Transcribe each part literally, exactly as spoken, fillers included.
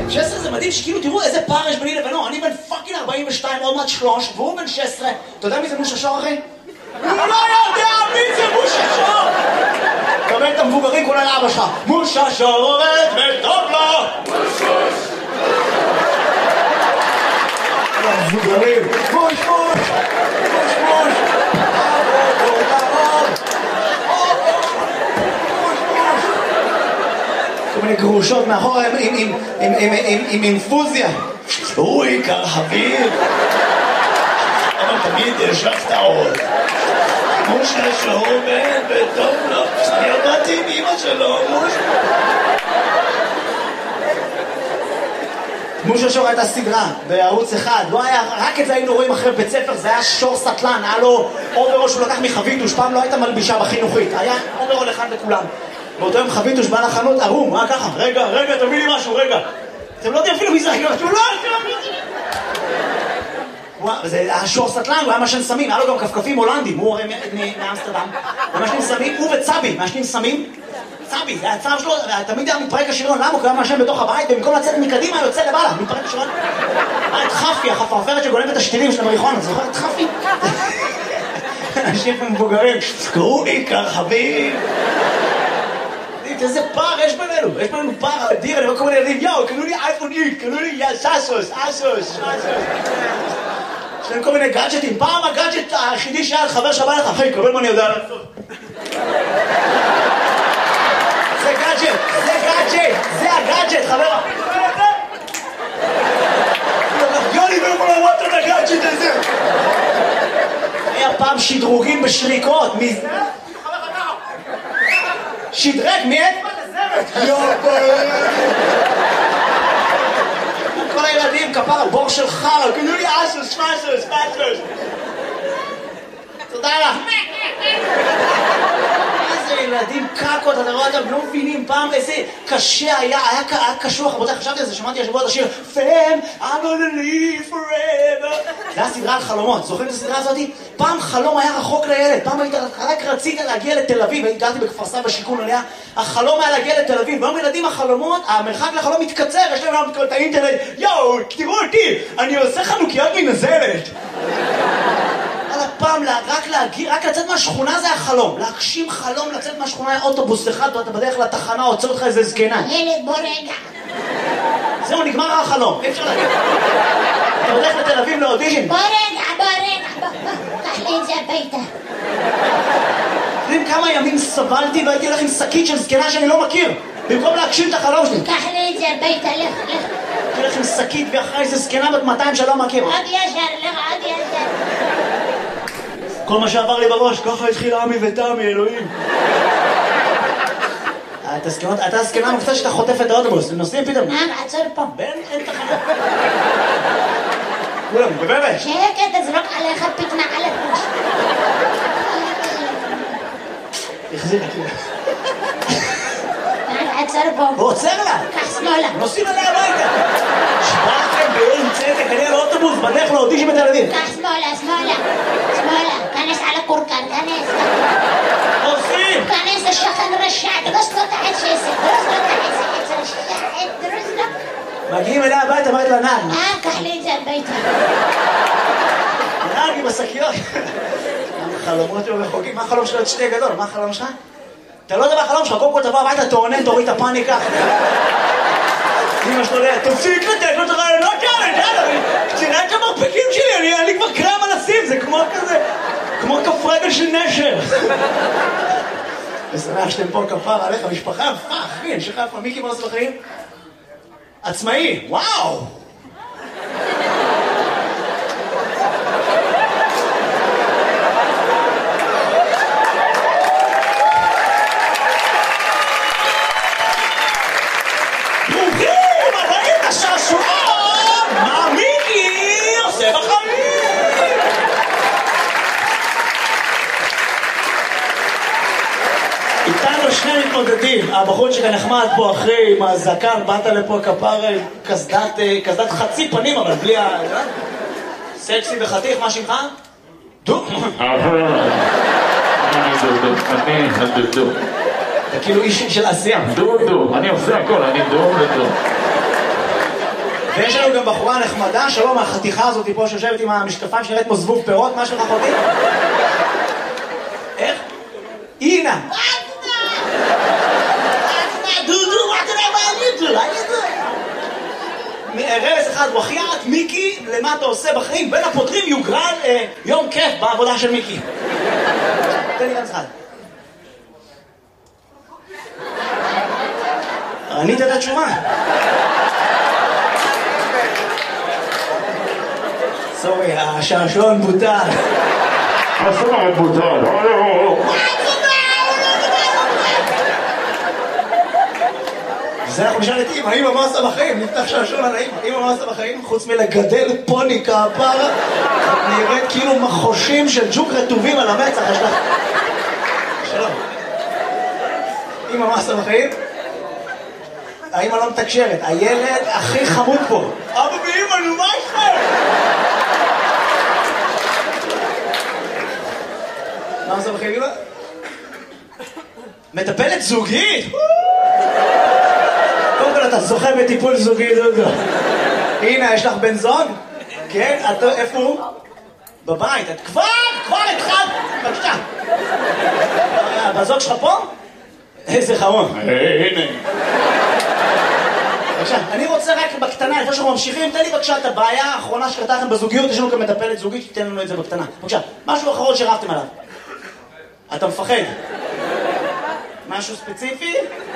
שש עשרה זה מדהים שכאילו תראו איזה פער יש ביני לבינו, אני בן פאקינג ארבעים ושתיים, עוד מעט שלוש, והוא בן שש עשרה. אתה יודע מי זה מושה שור אחי? הוא לא יודע מי זה מושה שור! תקבל את המבוגרים כולה לאבא שלך. מושה שור עובד וטוב לו! מוש המבוגרים! מוש מוש! מוש מוש! כל מיני גרושות מאחורה עם אינפוזיה. הוא עיקר חביב. אבל תמיד יש לך את העוד. מושה שור בן וטוב לו. אני עבדתי עם אמא שלו, מושה. מושה שור הייתה סדרה בערוץ אחד. לא היה, רק את זה היינו רואים אחרי בית ספר. זה היה שור סטלן. היה לו אוברול שהוא לקח מחביתוש. פעם לא הייתה מלבישה בחינוכית. היה אוברול אחד לכולם. באותו יום חביתוש בא לחנות ערום, מה ככה? רגע, רגע, תביא לי משהו, רגע. אתם לא יודעים אפילו מי זה, אני לא יודעים, לא יודעים. זה היה שור סטלן, הוא היה משן סמים, היה לו גם כפכפים הולנדים, הוא הרי מאמסטרדם. הוא משנים סמים, הוא וצבי, משנים סמים. צבי, זה הצו שלו, תמיד היה מתפרק השריון, למה? הוא היה משן בתוך הבית, ובמקום לצאת מקדימה, יוצא לבעלה, מתפרק השריון. היה את חפי, החפרפרת שגונבת את השתילים של המריחון, זוכר את חפי? אנשים מבוגרים, קראו עיקר חביב. איזה פער יש בינינו, יש בינינו פער אדיר, אני רואה כל מיני ילדים, יאו, קנו לי אייפון איקס, קנו לי סאסוס, אסוס, יש להם כל מיני גאדג'טים, פעם הגאדג'ט היחידי שהיה חבר שבא לך, אחי, קבל מה אני יודע לעשות. זה גאדג'ט, זה גאדג'ט, זה הגאדג'ט, חבר. יוני, ולא יכול לראות את הגאדג'ט הזה. היה פעם שדרוגים בשריקות, מי זה? שדרג מיד? כל הילדים כפר בור של חר, קנו לי אסוס, פסוס, פסוס. תודה לך. איזה ילדים קקות, אתה רואה אותם, לא מבינים פעם איזה קשה היה, היה קשוח, רבותיי, חשבתי על זה, שמעתי השבוע את השיר Fam, I'm gonna live forever. זה היה סדרה על חלומות, זוכרים את הסדרה הזאת? פעם חלום היה רחוק לילד, פעם היית, רק רצית להגיע לתל אביב, גרתי בכפר סבא בשיכון עליה, החלום היה להגיע לתל אביב, והיום ילדים החלומות, המרחק לחלום מתקצר, יש להם גם את האינטרנט, יואו, תראו אותי, אני עושה חנוכיות מנזלת. על הפעם, רק להגיע, רק לצאת מהשכונה זה החלום, להגשים חלום, לצאת מהשכונה היה אוטובוס אחד, אתה בדרך לתחנה, עוצר אותך איזה זקנה. ילד, בוא רגע. זהו, נגמר החלום, אי אפשר להגיד. אתה בדרך לתל אביב לאודישן. בוא רגע, בוא רגע, בוא, קח לי את זה הביתה. יודעים כמה ימים סבלתי והייתי הולך עם שקית של זקנה שאני לא מכיר, במקום להגשים את החלום שלי. קח לי את זה הביתה, לך, לך. הייתי הולך עם שקית ואחרי איזה זקנה בת מאתיים שלא מכיר. עוד ישר, לך, עוד ישר. כל מה שעבר לי בראש, ככה התחיל עמי ותמי, אלוהים. אתה הזקנה מופתעת שאתה חוטף את האוטובוס, נוסעים פתאום. נעם, עצור פה. בן, אין תחנה. כולם, בבאבש. שקט, תזרוק עליך פתנה על הפוש. החזיר אותי. נעם, עצור פה. הוא עוצר לה. קח שמאלה. נוסעים עליה הביתה. שבאתם באין צדק, אני על האוטובוס, בדרך לאודישן בתל אביב. קח שמאלה, שמאלה. שמאלה. כנס על הקורקן, כנס. עושים! כנס השכן רשע, דרוס לו תחת שסק, דרוס לו תחת שסק, רשע, דרוס לו. מגיעים אליה הביתה, אמרת לה נעג. אה, קח לי את זה הביתה. נעג עם השקיות. חלומות לא רחוקים, מה החלום שלו? את שתי גדול, מה החלום שלך? אתה לא יודע מה החלום שלך, קודם כל תבוא הביתה, תעונן, תוריד את הפאניקה. אמא שלו לה, תפסיק לתת לו את הרעיונות האלה, יאללה, תראה את המרפקים שלי, אני כבר קרם על הסיב, זה כמו כזה, כמו כף רגל של נשר. ושמח שאתם פה כפר עליך, משפחה, פח, אחי, אני שכח פעם, מי קיבל לעשות בחיים? עצמאי, וואו! הבחור שכאן נחמד פה אחרי עם הזקן, באת לפה כפר קסדת חצי פנים, אבל בלי ה... סקסי וחתיך, מה שמך? דו? אני דודו, אני הדודו. אתה כאילו איש של עשייה. דודו, אני עושה הכל, אני דו ודו. ויש לנו גם בחורה נחמדה, שלום, החתיכה הזאת פה שיושבת עם המשקפיים שנראית כמו זבוב פירות, מה שלך אחותי? איך? אינה! דודו, מה אתה יודע מה אני דו? רמז אחד, וחיית, מיקי, למה אתה עושה בחיים? בין הפותרים יוגרל יום כיף בעבודה של מיקי. תן לי רמז אחד. ענית את התשובה. סורי, השעשועון בוטל. השעשועון בוטל. זה אנחנו נשאל את אמא, אמא מה עושה בחיים? נפתח שעשועון על האמא. אמא מה עושה בחיים? חוץ מלגדל פוני כפרה, נראית כאילו מחושים של ג'וק רטובים על המצח. שלום. אמא מה עושה בחיים? האמא לא מתקשרת, הילד הכי חמוד פה. אבא ואמא, נו מה איתכם? מה עושה בחיים אמא? מטפלת זוגית? קודם כל אתה זוכה בטיפול זוגי, דודו. הנה, יש לך בן זוג? כן? איפה הוא? בבית. את כבר, כבר התחלת. בבקשה. בזוג שלך פה? איזה חמוד. הנה. בבקשה, אני רוצה רק בקטנה, לפני שאנחנו ממשיכים, תן לי בבקשה את הבעיה האחרונה שקרתה לכם בזוגיות, יש לנו גם מטפלת זוגית, שתיתן לנו את זה בקטנה. בבקשה, משהו אחרון שרבתם עליו. אתה מפחד? משהו ספציפי?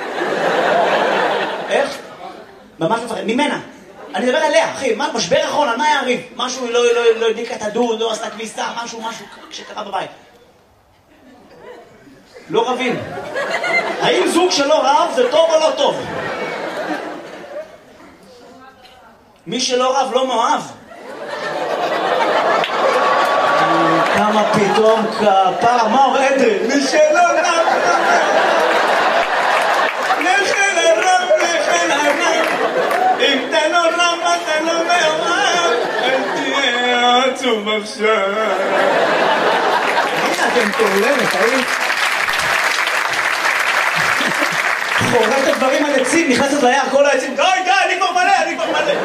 איך? ממש מפחד, ממנה. אני מדבר עליה, אחי, מה, משבר אחרון, על מה היה הריב? משהו, לא, לא, לא הדליקה את הדוד, לא עשתה כביסה, משהו, משהו שקרה בבית. לא רבים. האם זוג שלא רב זה טוב או לא טוב? מי שלא רב לא מאוהב. כמה פתאום כפרה, מה אומר אדרי? מי שלא רב נכן הרב, נכן הרב, אם אתה לא רב אתה לא מאוהב, אל תהיה עצוב עכשיו. הנה אתם תעולמת, היית חורט את דברים על עצים, נכנסת ליער, כל העצים, די, די, אני כבר מלא, אני כבר מלא.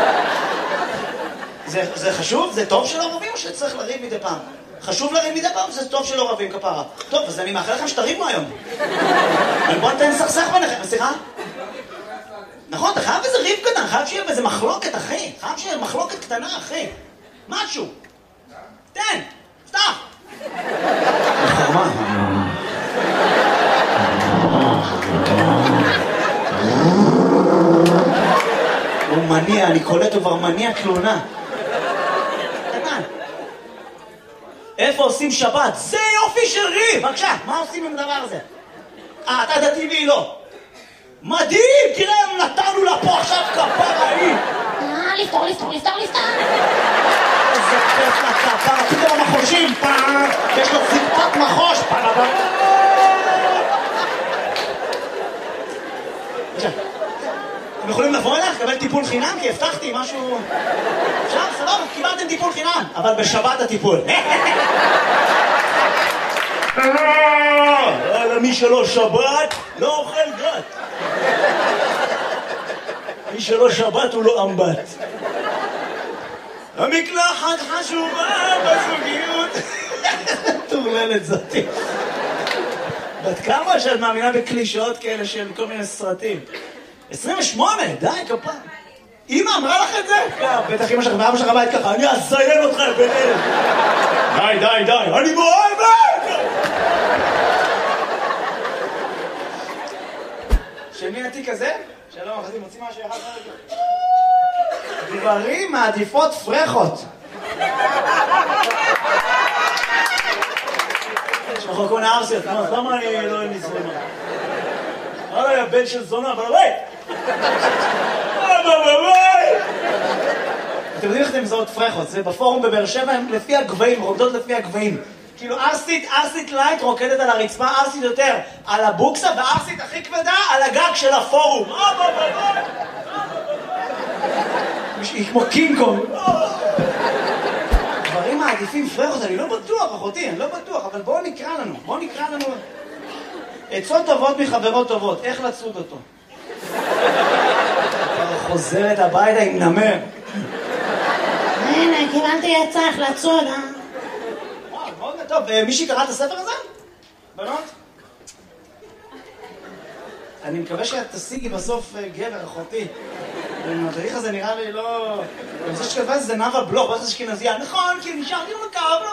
זה, זה חשוב? זה טוב שלא רבים או שצריך לריב מדי פעם? חשוב לריב מדי פעם? זה טוב שלא רבים כפרה. טוב, אז אני מאחל לכם שתריבו היום. אבל בוא נתן סכסך ביניכם, סליחה? נכון, אתה חייב איזה ריב קטן, חייב שיהיה באיזה מחלוקת, אחי. חייב שיהיה מחלוקת קטנה, אחי. משהו. תן, סתח. חרמה. הוא מניע, אני קולט, הוא כבר מניע תלונה. קטן. איפה עושים שבת? זה יופי של ריב! בבקשה, מה עושים עם הדבר הזה? אה, אתה דתי והיא לא. מדהים! תראה, נתנו לה פה עכשיו כפרה היא! אה, לפתור, לפתור, לפתור, לפתור! איזה כיף לכפרה, פתאום המחושים, פעם, יש לו זיפת מחוש, פעם, פעם. בבקשה. אתם יכולים לבוא אליך, לקבל טיפול חינם? כי הבטחתי משהו... עכשיו, סבבה, קיבלתם טיפול חינם, אבל בשבת הטיפול. מי שלא שבת, לא אוכל גת. מי שלא שבת הוא לא אמבט. המקלחת חשובה בזוגיות. תורללת זאתי. בת כמה שאת מאמינה בקלישאות כאלה של כל מיני סרטים? עשרים ושמונה, די, כפה. אמא אמרה לך את זה? בטח אמא שלך ואבא שלך בית ככה, אני אזיין אותך בערב. די, די, די, אני מאוהבת! של מי התיק הזה? שלום, אחרי מוצאים משהו יחד חלק. גברים מעדיפות פרחות. יש לך כל נערסיות, למה אני לא אין לי זונה? אוי, הבן של זונה, אבל אוי! אוי, אוי! אתם יודעים איך אתם מזהות פרחות? זה בפורום בבאר שבע, הם לפי הגבהים, רוקדות לפי הגבהים. כאילו ארסית, ארסית לייט רוקדת על הרצפה, ארסית יותר על הבוקסה, וארסית הכי כבדה על הגג של הפורום. אוי, אוי, אוי! היא כמו קינג קונג. דברים מעדיפים פרחות, אני לא בטוח, אחותי, אני לא בטוח, אבל בואו נקרא לנו, בואו נקרא לנו... עצות טובות מחברות טובות, איך לצוד אותו? חוזרת הביתה עם נמר. הנה, קיבלתי עצה איך לצוד, אה? וואו, מאוד טוב. מישהי קרא את הספר הזה? בנות? אני מקווה שאת תשיגי בסוף גבר, אחותי. המדריך הזה נראה לי לא... אני חושב שכתבה זה נאווה בלוך, בטח אשכנזייה. נכון, כי נשארתי בקו,